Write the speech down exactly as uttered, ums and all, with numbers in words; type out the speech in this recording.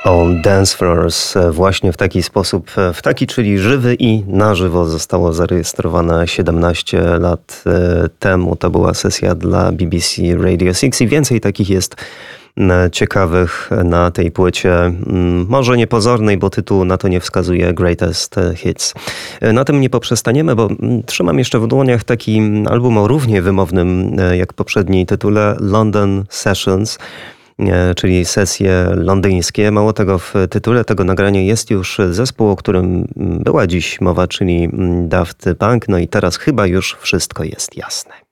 On Dance Floors właśnie w taki sposób, w taki, czyli żywy i na żywo zostało zarejestrowane siedemnaście lat temu. To była sesja dla B B C Radio six i więcej takich jest ciekawych na tej płycie, może niepozornej, bo tytuł na to nie wskazuje, Greatest Hits. Na tym nie poprzestaniemy, bo trzymam jeszcze w dłoniach taki album o równie wymownym jak poprzedni tytule, London Sessions, czyli sesje londyńskie. Mało tego, w tytule tego nagrania jest już zespół, o którym była dziś mowa, czyli Daft Punk. No i teraz chyba już wszystko jest jasne.